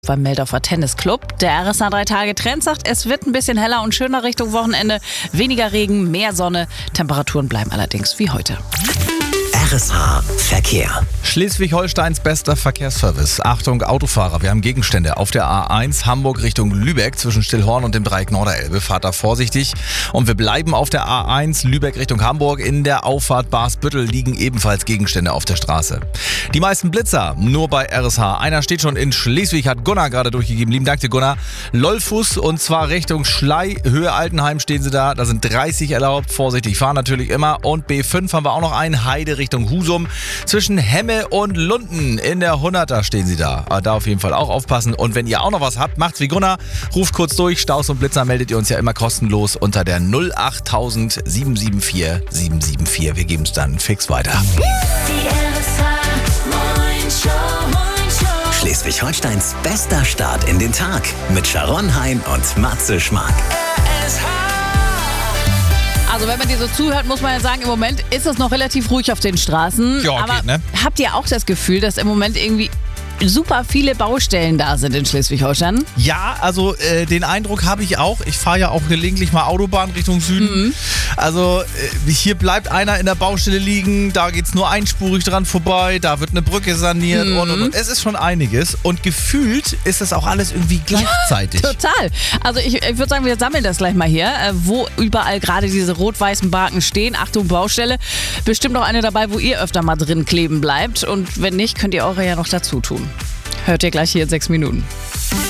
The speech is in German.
Beim Meldorfer Tennisclub. Der RSA 3 Tage Trend sagt, es wird ein bisschen heller und schöner Richtung Wochenende. Weniger Regen, mehr Sonne. Temperaturen bleiben allerdings wie heute. RSA Verkehr. Schleswig-Holsteins bester Verkehrsservice. Achtung, Autofahrer, wir haben Gegenstände auf der A1 Hamburg Richtung Lübeck zwischen Stillhorn und dem Dreieck Norderelbe. Fahrt da vorsichtig. Und wir bleiben auf der A1 Lübeck Richtung Hamburg. In der Auffahrt Barsbüttel liegen ebenfalls Gegenstände auf der Straße. Die meisten Blitzer nur bei RSH. Einer steht schon in Schleswig, hat Gunnar gerade durchgegeben. Lieben Dank dir, Gunnar. Lollfuß und zwar Richtung Schlei, Höhe Altenheim stehen sie da. Da sind 30 erlaubt. Vorsichtig fahren natürlich immer. Und B5 haben wir auch noch einen. Heide Richtung Husum. Zwischen Hemme und Lunden in der 100er stehen sie da. Da auf jeden Fall auch aufpassen. Und wenn ihr auch noch was habt, macht's wie Gunnar. Ruft kurz durch. Staus und Blitzer meldet ihr uns ja immer kostenlos unter der 08000 774 774. Wir geben es dann fix weiter. Schleswig-Holsteins bester Start in den Tag mit Sharon Hein und Matze Schmark. Also wenn man dir so zuhört, muss man ja sagen, im Moment ist es noch relativ ruhig auf den Straßen. Ja, aber geht, ne? Habt ihr auch das Gefühl, dass im Moment irgendwie super viele Baustellen da sind in Schleswig-Holstein? Ja, also den Eindruck habe ich auch. Ich fahre ja auch gelegentlich mal Autobahn Richtung Süden. Also hier bleibt einer in der Baustelle liegen, da geht's nur einspurig dran vorbei, da wird eine Brücke saniert und. Es ist schon einiges und gefühlt ist das auch alles irgendwie gleichzeitig. Total. Also ich würde sagen, wir sammeln das gleich mal hier, wo überall gerade diese rot-weißen Balken stehen. Achtung, Baustelle. Bestimmt noch eine dabei, wo ihr öfter mal drin kleben bleibt. Und wenn nicht, könnt ihr eure ja noch dazu tun. Hört ihr gleich hier in 6 Minuten.